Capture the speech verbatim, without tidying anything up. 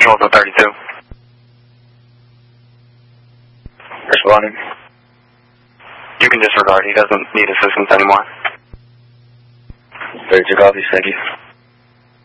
Control to thirty-two. Responding. You can disregard. He doesn't need assistance anymore. thirty-two copies. Thank you.